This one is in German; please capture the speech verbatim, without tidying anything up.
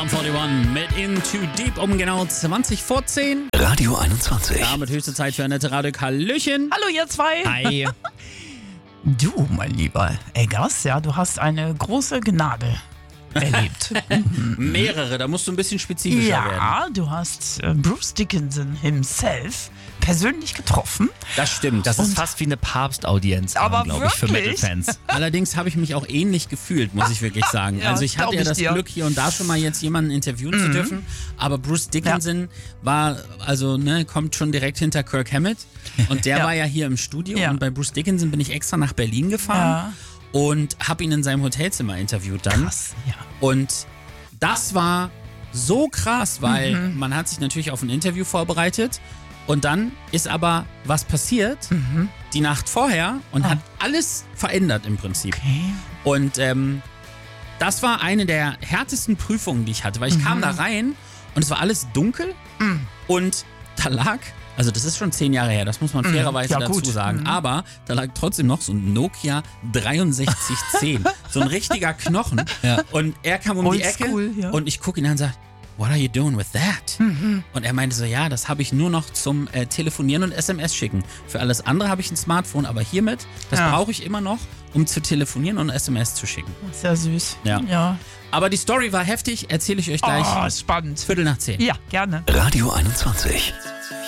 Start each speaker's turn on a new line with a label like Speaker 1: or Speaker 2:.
Speaker 1: Sum einundvierzig mit In Too Deep um genau zwanzig vor zehn.
Speaker 2: Radio einundzwanzig.
Speaker 1: Damit höchste Zeit für ein nette Radio. Hallöchen.
Speaker 3: Hallo ihr zwei.
Speaker 1: Hi.
Speaker 3: Du, mein lieber Eggers, ja, du hast eine große Gnade erlebt.
Speaker 1: Mehrere, da musst du ein bisschen spezifischer werden.
Speaker 3: Ja, du hast äh, Bruce Dickinson himself persönlich getroffen.
Speaker 1: Das stimmt.
Speaker 4: Das ist fast wie eine Papstaudienz,
Speaker 3: Aber
Speaker 4: glaube ich, für
Speaker 3: wirklich?
Speaker 4: Metal-Fans.
Speaker 1: Allerdings habe ich mich auch ähnlich gefühlt, muss ich wirklich sagen.
Speaker 3: Ja,
Speaker 1: also ich hatte
Speaker 3: glaub
Speaker 1: ja
Speaker 3: ich
Speaker 1: das
Speaker 3: dir.
Speaker 1: Glück, hier und da schon mal jetzt jemanden interviewen zu dürfen. Aber Bruce Dickinson war, also ne, kommt schon direkt hinter Kirk Hammett. Und der
Speaker 3: Ja.
Speaker 1: war ja hier im Studio.
Speaker 3: Ja.
Speaker 1: Und bei Bruce Dickinson bin ich extra nach Berlin gefahren. Und habe ihn in seinem Hotelzimmer interviewt dann.
Speaker 3: Krass, ja.
Speaker 1: Und das war so krass, weil man hat sich natürlich auf ein Interview vorbereitet und dann ist aber was passiert die Nacht vorher und hat alles verändert im Prinzip.
Speaker 3: Okay.
Speaker 1: Und ähm, das war eine der härtesten Prüfungen, die ich hatte, weil ich kam da rein und es war alles dunkel und da lag, also das ist schon zehn Jahre her, das muss man fairerweise
Speaker 3: Ja,
Speaker 1: dazu
Speaker 3: gut.
Speaker 1: sagen, aber da lag trotzdem noch so ein Nokia dreiundsechzig zehn, so ein richtiger Knochen.
Speaker 4: Ja.
Speaker 1: Und er kam um die Ecke
Speaker 3: Oldschool, ja.
Speaker 1: und ich gucke ihn an und sage, what are you doing with that? Und er meinte so, ja, das habe ich nur noch zum äh, Telefonieren und S M S schicken. Für alles andere habe ich ein Smartphone, aber hiermit, das
Speaker 3: Ja.
Speaker 1: brauche ich immer noch, um zu telefonieren und S M S zu schicken.
Speaker 3: Sehr süß.
Speaker 1: Ja.
Speaker 3: ja.
Speaker 1: Aber die Story war heftig, erzähle ich euch gleich.
Speaker 3: Oh, spannend.
Speaker 1: Viertel nach zehn.
Speaker 3: Ja, gerne.
Speaker 2: Radio einundzwanzig.